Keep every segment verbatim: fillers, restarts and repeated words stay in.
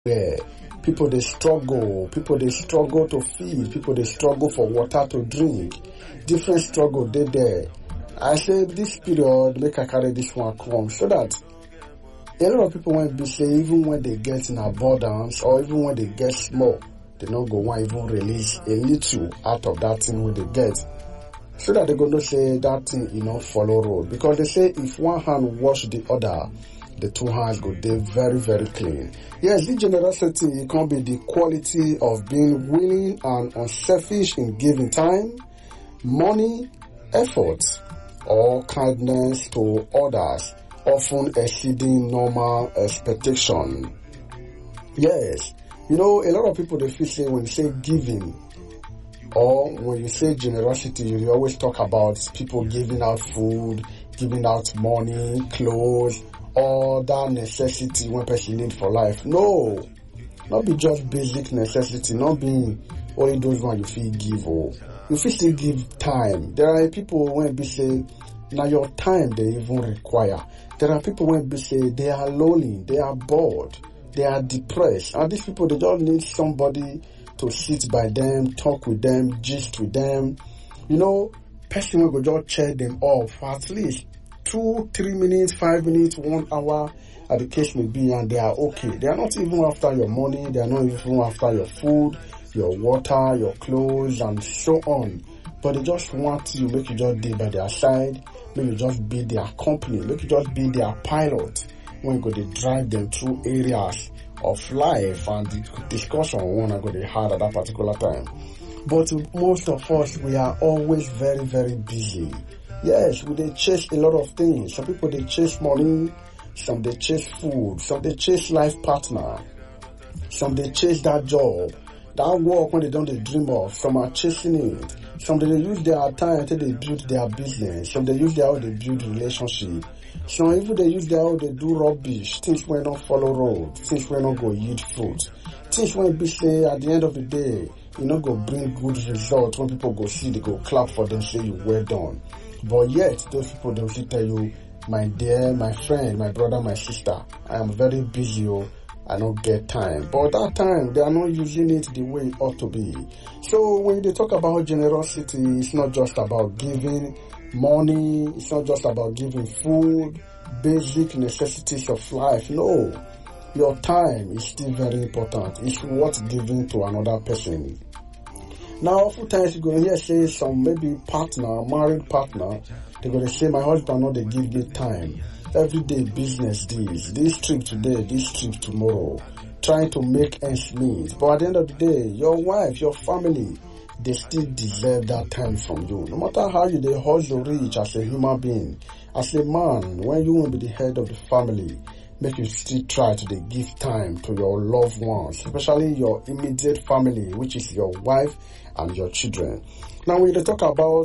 everywhere. People they struggle, people they struggle to feed, people they struggle for water to drink. Different struggle they there. I say this period make I carry this one come so that a lot of people won't be say even when they get in abundance or even when they get small, they not go want even release a little out of that thing when they get. So that they're going to say that thing, you know, follow road. Because they say if one hand wash the other, the two hands go dey very, very clean. Yes, this generosity, it can be the quality of being willing and unselfish in giving time, money, effort, or kindness to others, often exceeding normal expectation. Yes, you know, a lot of people, they feel say when you say giving, or when you say generosity, you always talk about people giving out food, giving out money, clothes, all that necessity one person need for life. No, not be just basic necessity, not being only those one you feel give or you feel still give time. There are people when be say now your time they even require. There are people when be say they are lonely, they are bored, they are depressed, and these people they don't need somebody to sit by them, talk with them, gist with them. You know, person will go just check them off for at least two, three minutes, five minutes, one hour, as the case may be, and they are okay. They are not even after your money, they are not even after your food, your water, your clothes, and so on. But they just want you, make you just be by their side, make you just be their company, make you just be their pilot when you go to drive them through areas of life and the discussion one I'm going to have at that particular time. But most of us, we are always very, very busy. Yes, we they chase a lot of things. Some people they chase money, some they chase food, some they chase life partner, some they chase that job, that work when they don't they dream of. Some are chasing it. Some they use their time until they build their business. Some they use their how they build relationship. Some even they use their how they do rubbish. Things will not follow road. Things will not go yield fruit. Things will be say at the end of the day, you know, go bring good results. When people go see, they go clap for them, say you well done. But yet, those people they will still tell you, my dear, my friend, my brother, my sister, I am very busy. Oh, I don't get time. But that time, they are not using it the way it ought to be. So when they talk about generosity, it's not just about giving money. It's not just about giving food, basic necessities of life. No, your time is still very important. It's worth giving to another person. Now, oftentimes you're going to hear say some maybe partner, married partner, they're going to say, my husband, no, they give me time. Everyday business deals, this trip today, this trip tomorrow, trying to make ends meet. But at the end of the day, your wife, your family, they still deserve that time from you. No matter how you they hustle reach as a human being, as a man, when you want to be the head of the family, make you still try to they give time to your loved ones, especially your immediate family, which is your wife and your children. Now, when they talk about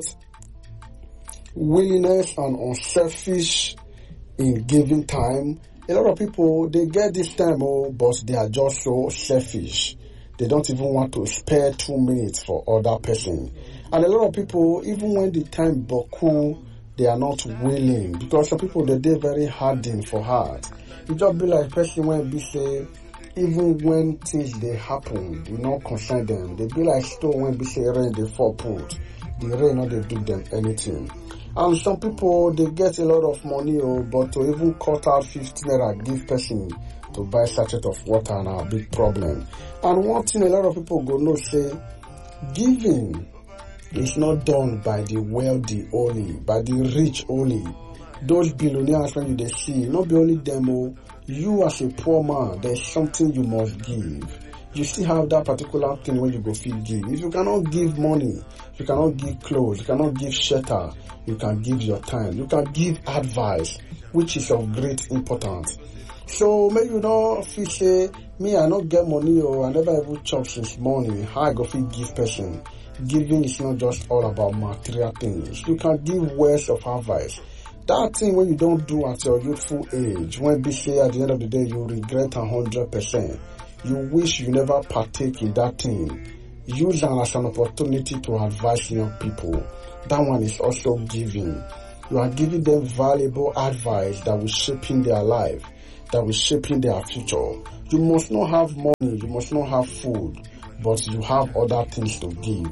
willingness and unselfish in giving time, a lot of people, they get this time, oh, but they are just so selfish. They don't even want to spare two minutes for other person. And a lot of people, even when the time boku, they are not willing, because some people, they are very hardened for heart. You just be like person when be say, even when things they happen, you not concern them. They be like stone when be say rain they fall put. The rain not they do them anything. And some people they get a lot of money, oh, but to even cut out fifteen naira give person to buy sachet of water and a big problem. And one thing a lot of people go know say, giving is not done by the wealthy only, by the rich only. Those billionaires when you they see, not be only them, oh, you as a poor man, there's something you must give. You still have that particular thing when you go feel give. If you cannot give money, you cannot give clothes, you cannot give shelter, you can give your time, you can give advice, which is of great importance. So maybe you don't feel say, me I not get money or I never even chop since morning, how I go feel give person. Giving is not just all about material things. You can give words of advice. That thing when you don't do at your youthful age, when be say at the end of the day you regret a hundred percent. You wish you never partake in that thing. Use it as an opportunity to advise young people. That one is also giving. You are giving them valuable advice that will shape in their life. that will shape in their future. You must not have money, you must not have food, but you have other things to give.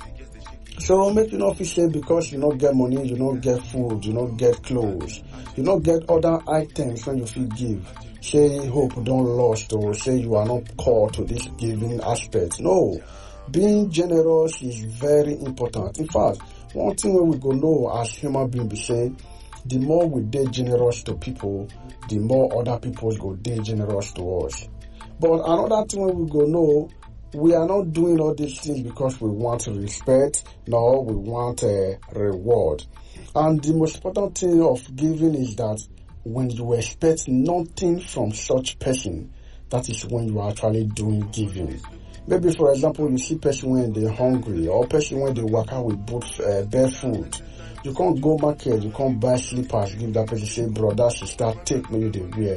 So make you not feel say because you not get money, you not get food, you not get clothes, you not get other items when you feel give. Say hope don't lost or say you are not called to this giving aspect. No, being generous is very important. In fact, one thing we go know as human beings be say, the more we dey generous to people, the more other people go dey generous to us. But another thing we go know, we are not doing all these things because we want respect, nor we want a reward. And the most important thing of giving is that when you expect nothing from such person, that is when you are actually doing giving. Maybe, for example, you see person when they're hungry, or person when they work out with both uh, bare food. You can't go market, you can't buy slippers, give that person, say, brother, sister, take money they wear.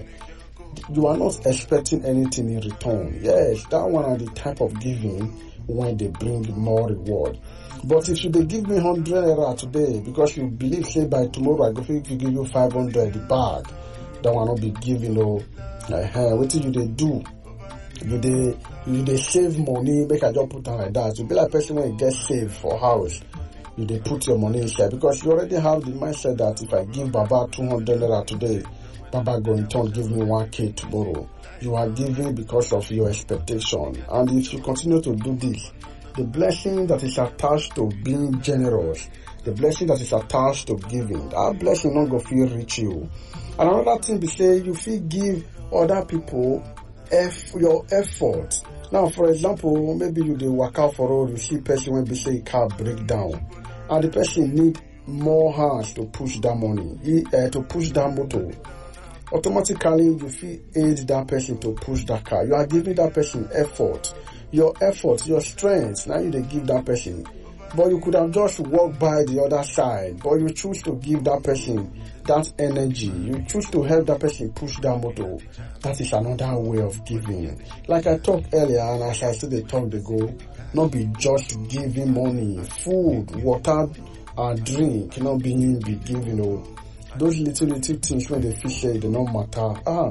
You are not expecting anything in return. Yes, that one are the type of giving when they bring more reward. But if you they give me one hundred naira today, because you believe, say, by tomorrow I go to give you five hundred the bag, that will not be giving, no. Uh-huh. What do you they do? You they, you they save money, make a job put on like that. You be like person when you get saved for house. You they put your money inside because you already have the mindset that if I give Baba two hundred naira today, Baba go in turn give me one K tomorrow. You are giving because of your expectation. And if you continue to do this, the blessing that is attached to being generous, the blessing that is attached to giving, that blessing not go feel reach you. And another thing be say, you feel give other people F your effort. Now, for example, maybe you dey work out for road, you see person when be say car break down, and the person need more hands to push that money, he, uh, to push that motor. Automatically, you feel aid that person to push that car. You are giving that person effort, your effort, your strength. Now you dey give that person, but you could have just walked by the other side. But you choose to give that person that energy. You choose to help that person push that motor. That is another way of giving. Like I talked earlier, and as I still they talk, they go, not be just giving money, food, water, and drink. Not being be giving. You know, those little little things when they feel say they don't matter. Ah,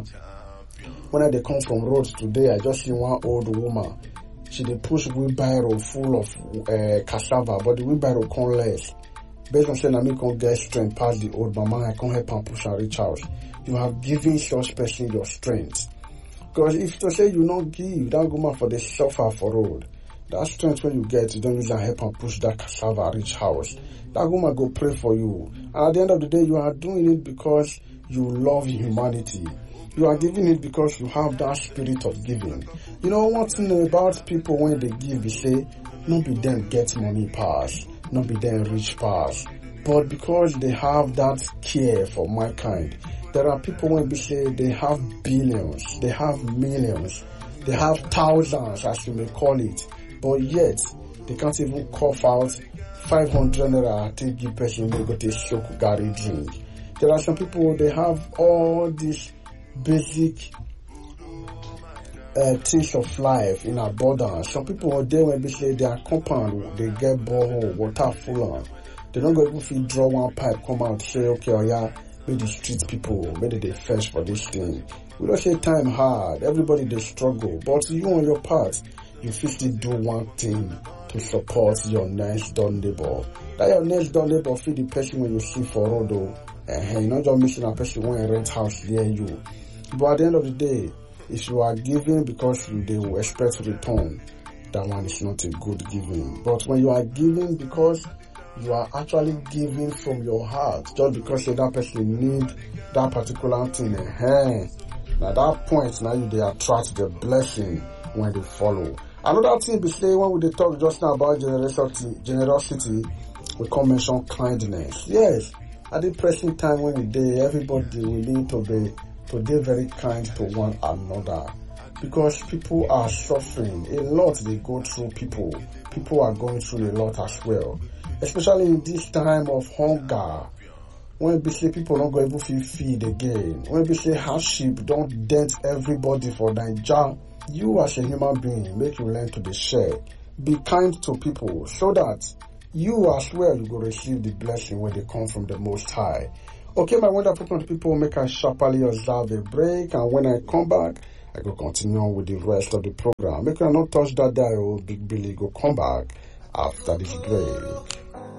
when they come from road today, I just see one old woman. She dey push wheelbarrow full of uh, cassava, but the wheelbarrow come less. Based on saying I me can't get strength past the old mama, I can't help and push and reach out. You have given such person your strength. Because if to say you not give, that woman for the suffer for road. That strength when you get, you don't use and help and push that cassava reach house. That woman go pray for you. And at the end of the day, you are doing it because you love humanity. You are giving it because you have that spirit of giving. You know, one thing about people when they give, they say, not be them get money pass, not be them rich pass, but because they have that care for mankind. There are people when they say they have billions, they have millions, they have thousands, as you may call it, but yet they can't even cough out five hundred naira to give person they go to shoku gari drink. There are some people, they have all these basic uh, things of life in abundance. Some people are there when they say they are compound, they get borehole, water full on. They don't go if you draw one pipe, come out, say, okay, oh yeah, maybe the street people, maybe they fetch for this thing. We don't say time hard, everybody they struggle, but you on your part, you still do one thing to support your next door neighbor. That your next door neighbor feel the person when you see for road, uh, you're not just missing a person when you rent house near you. But at the end of the day, if you are giving because you they will expect return, that one is not a good giving. But when you are giving because you are actually giving from your heart, just because that person need that particular thing, eh? Now that point, now you they attract the blessing when they follow. Another thing we say when we talk just now about generosity, generosity, we can mention kindness. Yes, at the present time when we day, everybody will need to be to be very kind to one another, because people are suffering a lot. They go through people. People are going through a lot as well, especially in this time of hunger. When we say people don't go able to feed again, when we say hardship don't dent everybody for that job, you as a human being make you learn to be share. Be kind to people so that you as well you go receive the blessing when they come from the Most High. Okay, my wonderful people, make I sharply observe a break, and when I come back, I go continue on with the rest of the program. Make I not touch that dial, Big Billy go come back after this break.